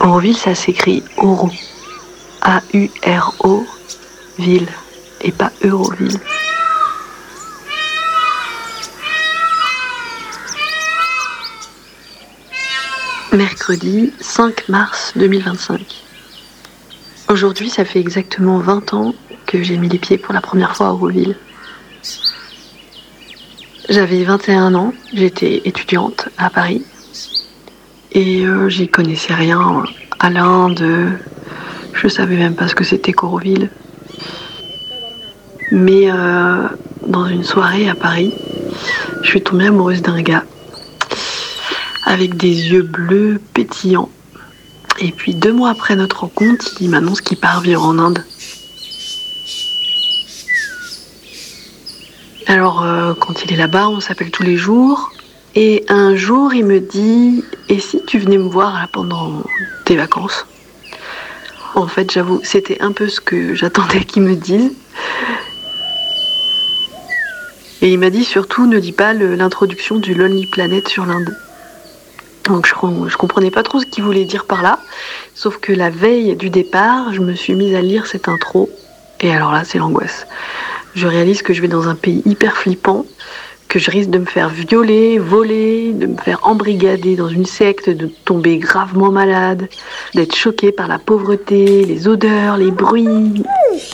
Auroville, ça s'écrit Auro. A-U-R-O, ville, et pas Euroville. Mercredi 5 mars 2025. Aujourd'hui, ça fait exactement 20 ans que j'ai mis les pieds pour la première fois à Auroville. J'avais 21 ans, j'étais étudiante à Paris et j'y connaissais rien à l'Inde, je savais même pas ce que c'était qu'Auroville. Mais dans une soirée à Paris, je suis tombée amoureuse d'un gars avec des yeux bleus pétillants. Et puis 2 mois après notre rencontre, il m'annonce qu'il part vivre en Inde. Alors quand il est là-bas, on s'appelle tous les jours. Et un jour, il me dit « Et si tu venais me voir là, pendant tes vacances ?» En fait, j'avoue, c'était un peu ce que j'attendais qu'il me dise. Et il m'a dit surtout, ne dis pas l'introduction du Lonely Planet sur l'Inde. Donc je comprenais pas trop ce qu'il voulait dire par là. Sauf que la veille du départ, je me suis mise à lire cette intro. Et alors là, c'est l'angoisse. Je réalise que je vais dans un pays hyper flippant, que je risque de me faire violer, voler, de me faire embrigader dans une secte, de tomber gravement malade, d'être choquée par la pauvreté, les odeurs, les bruits.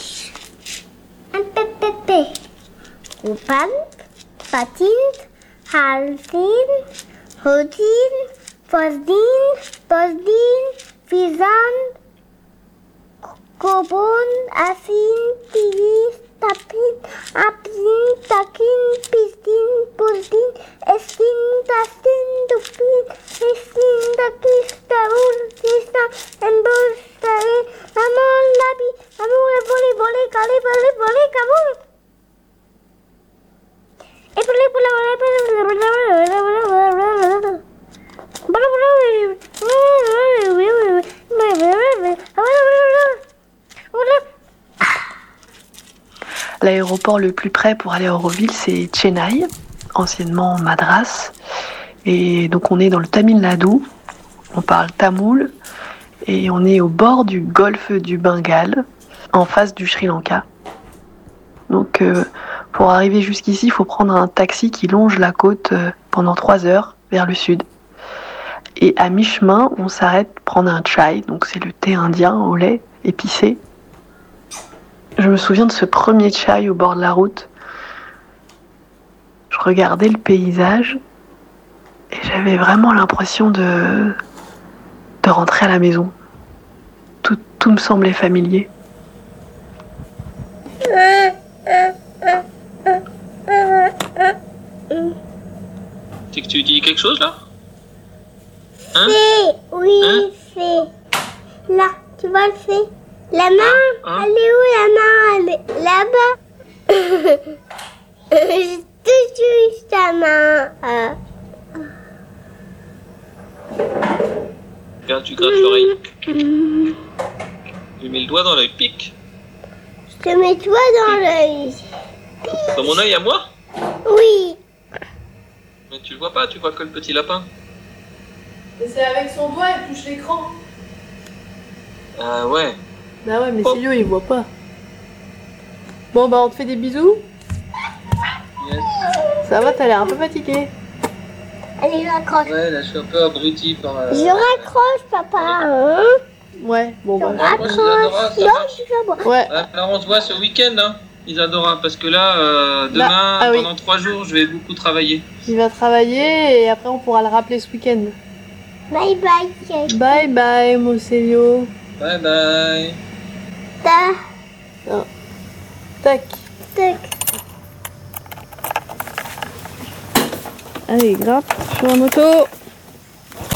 Upan, patin, haltin, hodin, posdin, fizan, kobon, asin, tiris, tapin, apsin, takin, pistin, posdin, estin, tastin, dupin, estin, takis, taoul, tistan, embol, tare, amol, labi, amol, vole, kale, vole, kaboul. L'aéroport le plus près pour aller à Auroville, c'est Chennai, anciennement Madras. Et donc on est dans le Tamil Nadu, on parle tamoul, et on est au bord du golfe du Bengale, en face du Sri Lanka. Donc pour arriver jusqu'ici, il faut prendre un taxi qui longe la côte pendant 3 heures vers le sud. Et à mi-chemin, on s'arrête prendre un chai, donc c'est le thé indien au lait épicé. Je me souviens de ce premier chai au bord de la route. Je regardais le paysage et j'avais vraiment l'impression de rentrer à la maison. Tout me semblait familier. C'est que tu dis quelque chose là? Hein? C'est, oui, hein? c'est. Là, tu vois le fait. La main, hein? elle est où la main? Elle est là-bas. Je touche ta main. Regarde, tu grattes l'oreille. Tu mets le doigt dans l'œil, pique. Je te mets toi dans l'œil. Dans mon œil à moi? Oui. Mais tu le vois pas, tu vois que le petit lapin. Mais c'est avec son doigt, il touche l'écran. Ah ouais. Bah ouais, mais Oh. Célio, il voit pas. Bon, bah on te fait des bisous. Yes. Ça va, t'as l'air un peu fatigué. Allez, je raccroche. Ouais, là je suis un peu abruti par... Je raccroche, papa. Hein? Ouais, bon bah. Ah, moi, Isadora, ça Non, marche. je suis pas bon. Ouais, Alors on se voit ce week-end, hein, Isadora, parce que là, demain, ah oui. pendant 3 jours, je vais beaucoup travailler. il va travailler et après on pourra le rappeler ce week-end. Bye bye. Bye bye, mon Célio. Bye bye. Tac. Tac. Allez, grappe sur la moto.